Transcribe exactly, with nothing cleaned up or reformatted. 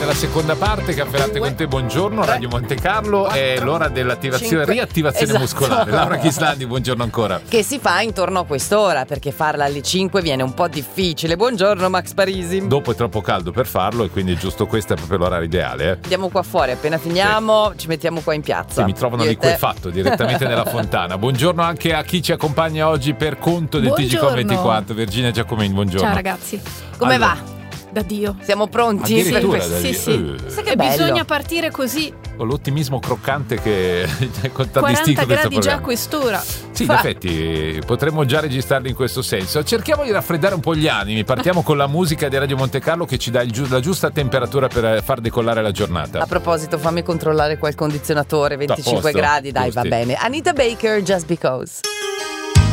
nella seconda parte. Caffè Latte con te, buongiorno. Radio Monte Carlo, è l'ora dell'attivazione, cinque riattivazione esatto. muscolare. Laura Chislandi, buongiorno ancora. Che si fa intorno a quest'ora, perché farla alle cinque viene un po' difficile. Buongiorno Max Parisi. Dopo è troppo caldo per farlo e quindi giusto questo è proprio l'orario ideale. Eh. Andiamo qua fuori, appena finiamo sì. ci mettiamo qua in piazza. Sì, mi trovano Io lì quel fatto direttamente nella fontana. Buongiorno anche a chi ci accompagna oggi per conto del T G Com ventiquattro. Virginia Giacomini, buongiorno. Ciao ragazzi. Come allora. va? Da Dio. Siamo pronti? Sì, da sì, Dio. sì. Uh. Sai che E bello. bisogna partire così. Con l'ottimismo croccante che contraddistingue quaranta questo gradi già programma. a quest'ora. Sì, in Fa- effetti potremmo già registrarli in questo senso. Cerchiamo di raffreddare un po' gli animi. Partiamo con la musica di Radio Monte Carlo che ci dà il giu- la giusta temperatura per far decollare la giornata. A proposito, fammi controllare quel condizionatore, venticinque posto, gradi, dai, giusti. va bene. Anita Baker, Just Because.